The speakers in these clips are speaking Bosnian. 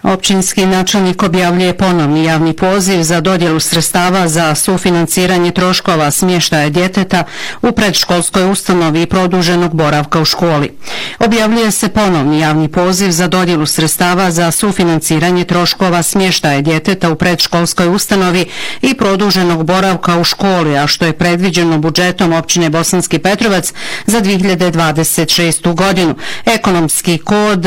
Općinski načelnik objavljuje ponovni javni poziv za dodjelu sredstava za sufinanciranje troškova smještaja djeteta u predškolskoj ustanovi i produženog boravka u školi. Objavljuje se ponovni javni poziv za dodjelu sredstava za sufinanciranje troškova smještaja djeteta u predškolskoj ustanovi i produženog boravka u školi, a što je predviđeno budžetom općine Bosanski Petrovac za 2026. godinu. Ekonomski kod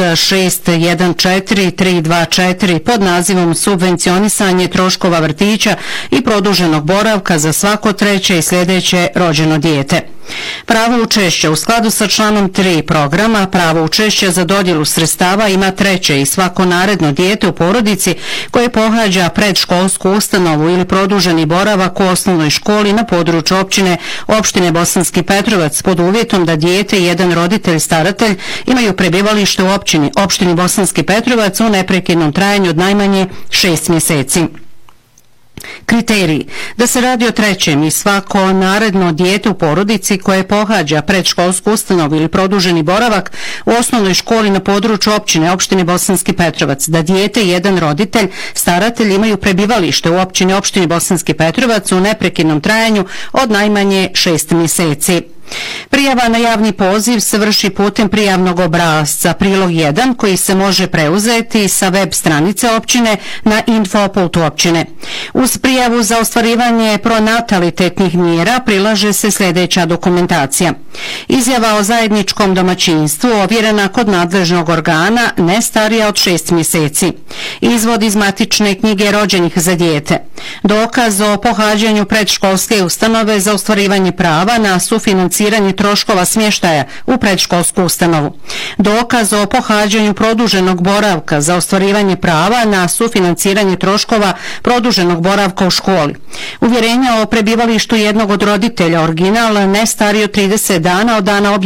614324 pod nazivom subvencionisanje troškova vrtića i produženog boravka za svako treće i sljedeće rođeno dijete. Pravo učešća u skladu sa članom 3 programa, pravo učešća za dodjelu sredstava ima treće i svako naredno dijete u porodici koje pohađa predškolsku ustanovu ili produženi boravak u osnovnoj školi na području opštine Bosanski Petrovac pod uvjetom da dijete i jedan roditelj staratelj imaju prebivalište u opštini Bosanski Petrovac u neprekidnom trajanju od najmanje 6 mjeseci. Kriteriji: da se radi o trećem i svako naredno dijete u porodici koje pohađa predškolsku ustanovu ili produženi boravak u osnovnoj školi na području opštine Bosanski Petrovac, da dijete i jedan roditelj staratelj imaju prebivalište u opštini Bosanski Petrovac u neprekidnom trajanju od najmanje 6 mjeseci. Prijava na javni poziv se vrši putem prijavnog obrasca prilog 1 koji se može preuzeti sa web stranice općine na info-pultu općine. Uz prijavu za ostvarivanje pronatalitetnih mjera prilaže se sljedeća dokumentacija: izjava o zajedničkom domaćinstvu ovjerena kod nadležnog organa ne starija od 6 mjeseci, izvod iz matične knjige rođenih za dijete, dokaz o pohađanju predškolske ustanove za ostvarivanje prava na sufinanciranje troškova smještaja u predškolsku ustanovu, dokaz o pohađanju produženog boravka za ostvarivanje prava na sufinanciranje troškova produženog boravka u školi, uvjerenja o prebivalištu jednog od roditelja, original ne stariji od 30 dana od dana objave